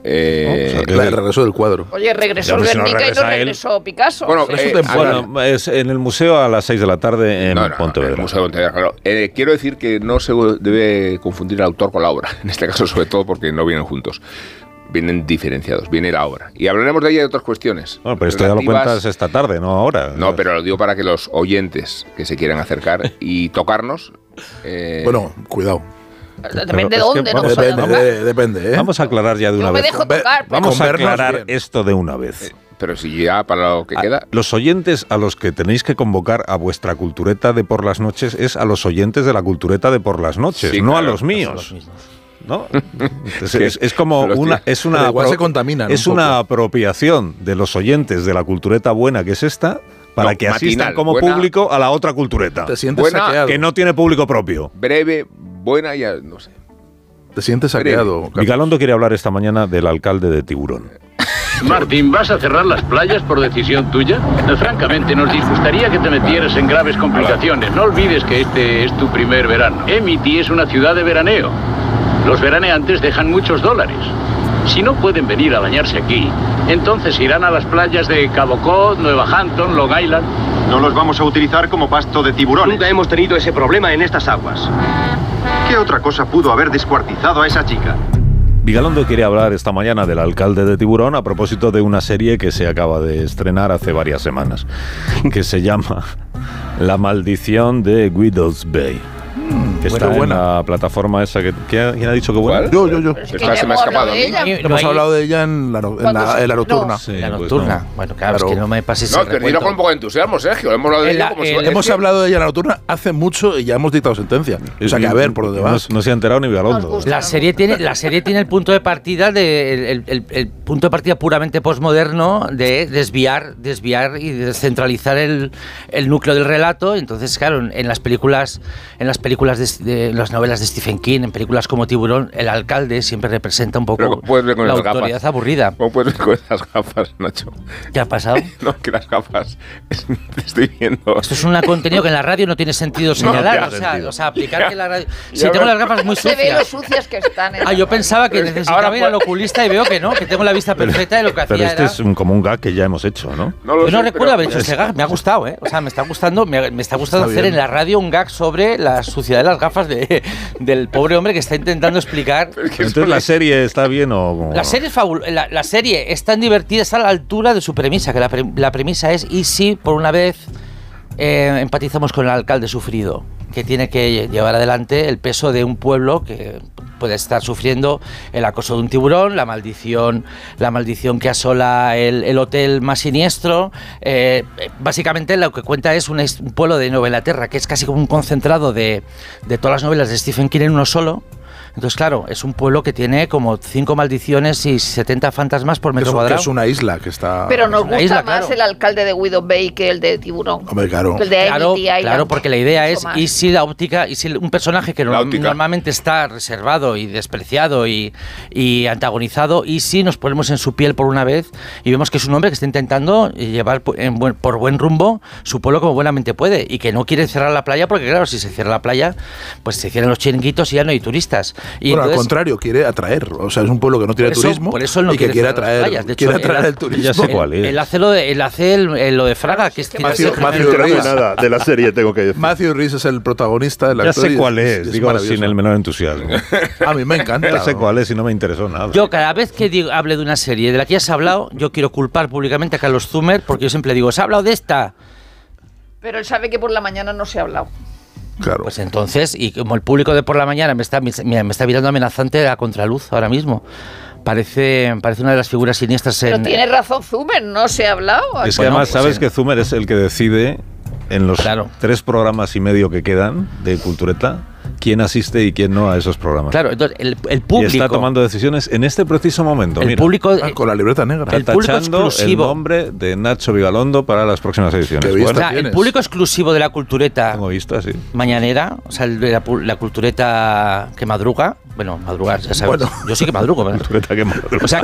El regreso del cuadro. Oye, regresó Guernica y no regresó Picasso. Bueno, es en el museo a las 6 de la tarde en Pontevedra. En el museo de Pontevedra, claro. Quiero decir que no se debe confundir el autor con la obra. En este caso, sobre todo, porque no vienen juntos. Vienen diferenciados, viene la obra. Y hablaremos de ella y de otras cuestiones. Bueno, pero esto ya lo cuentas esta tarde, no ahora. No, pero lo digo para que los oyentes que se quieran acercar y tocarnos... Bueno, cuidado. Depende de dónde, ¿no? Depende, ¿eh? Vamos a aclarar ya de una vez. No me dejo tocar. Vamos a aclarar esto de una vez. Pero si ya para lo que queda... Los oyentes a los que tenéis que convocar a vuestra cultureta de por las noches es a los oyentes de la cultureta de por las noches, sí, no claro, a los míos. ¿No? Entonces, es como una igual se contaminan es una apropiación de los oyentes de la cultureta buena que es esta para que asistan como buena, público a la otra cultureta. Te sientes saqueado. Que no tiene público propio. Breve, buena y no sé. Te sientes saqueado. Vigalondo quiere hablar esta mañana del alcalde de Tiburón. Martín, ¿vas a cerrar las playas por decisión tuya? Francamente, nos disgustaría que te metieras en graves complicaciones. No olvides que este es tu primer verano. Amity es una ciudad de veraneo. Los veraneantes dejan muchos dólares. Si no pueden venir a bañarse aquí, entonces irán a las playas de Cabo Cod, Nueva Hampton, Long Island. No los vamos a utilizar como pasto de tiburones. Nunca hemos tenido ese problema en estas aguas. ¿Qué otra cosa pudo haber descuartizado a esa chica? Vigalondo quiere hablar esta mañana del alcalde de Tiburón a propósito de una serie que se acaba de estrenar hace varias semanas, que se llama La maldición de Guido's Bay. Que está en la plataforma esa ¿quién ha dicho que buena? Yo. Es que se me ha escapado a mí. Hemos hablado de ella en la nocturna. Sí, la nocturna. Pues no. Bueno, claro, es que no me pases ese recuento. Dilo con un poco de entusiasmo, Sergio. Hemos hablado de ella como hemos hablado de ella en la nocturna hace mucho y ya hemos dictado sentencia. O sea que a ver por dónde vas. No se ha enterado ni Vigalondo. La serie tiene el punto de partida el punto de partida puramente postmoderno de desviar y descentralizar el núcleo del relato. Entonces, claro, en las películas de las novelas de Stephen King, en películas como Tiburón, el alcalde siempre representa un poco la autoridad aburrida. ¿Cómo puedes ver con esas gafas, Nacho? ¿Qué ha pasado? No, que las gafas te estoy viendo. Esto es un contenido que en la radio no tiene sentido señalar. O sea, aplicar que la radio... Si tengo las gafas muy sucias... Se ve lo sucias que están. Yo pensaba que necesitaba ir al oculista y veo que no, que tengo la vista perfecta de lo que hacía. Pero este es como un gag que ya hemos hecho, ¿no? Yo no recuerdo haber hecho ese gag. Me ha gustado, ¿eh? O sea, me está gustando hacer en la radio un gag sobre la suciedad de las gafas del pobre hombre que está intentando explicar. Entonces, ¿la serie está bien o...? La serie es la serie es tan divertida, está a la altura de su premisa, que la premisa es, ¿y si por una vez empatizamos con el alcalde sufrido, que tiene que llevar adelante el peso de un pueblo que puede estar sufriendo el acoso de un tiburón, la maldición que asola el hotel más siniestro? Básicamente lo que cuenta es un pueblo de Nueva Inglaterra que es casi como un concentrado de todas las novelas de Stephen King en uno solo. Entonces, claro, es un pueblo que tiene como 5 maldiciones y 70 fantasmas por metro cuadrado. Es una isla que está... Pero nos gusta más el alcalde de Guido's Bay que el de Tiburón. Hombre, claro. El de Amity Island. Claro, porque la idea es, y si un personaje que normalmente está reservado y despreciado y antagonizado, y si nos ponemos en su piel por una vez y vemos que es un hombre que está intentando llevar por buen rumbo su pueblo como buenamente puede, y que no quiere cerrar la playa, porque claro, si se cierra la playa, pues se cierran los chiringuitos y ya no hay turistas. Y bueno, entonces, al contrario, quiere atraer. O sea, es un pueblo que no tiene turismo por eso él no y que quiere atraer, de hecho, quiere atraer el turismo. Ya sé cuál es. Él hace lo de Fraga, que es que Matthew Rhys. Nada de la serie tengo que decir. Matthew Rhys es el protagonista. Ya sé cuál es, digo sin el menor entusiasmo. A mí me encanta. Ya sé cuál es y no me interesó nada. Yo cada vez que hable de una serie de la que ya se ha hablado, yo quiero culpar públicamente a Carlos Zumer, porque yo siempre digo, ¿se ha hablado de esta? Pero él sabe que por la mañana no se ha hablado. Claro. Pues entonces, y como el público de por la mañana me está mirando amenazante a contraluz ahora mismo. Parece una de las figuras siniestras. Pero tiene razón Zumer, no se ha hablado. Es que además sabes que Zumer es el que decide en los 3 programas y medio que quedan de Cultureta quién asiste y quién no a esos programas. Claro, entonces el público... Y está tomando decisiones en este preciso momento. El público... con la libreta negra. El público exclusivo. El nombre de Nacho Vigalondo para las próximas ediciones. El público exclusivo de la Cultureta... Tengo vista, sí. Mañanera, o sea, la Cultureta que madruga... Bueno, madrugar, ya sabes. Bueno. Yo sí que madrugo, ¿verdad? Cultureta que madruga. O sea,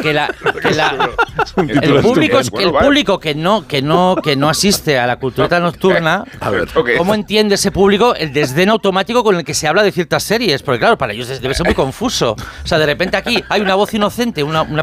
el público que no asiste a la Cultureta nocturna, a ver, ¿cómo entiende ese público el desdén automático con el que se habla de ciertas series? Porque claro, para ellos debe ser muy confuso. O sea, de repente aquí hay una voz inocente, una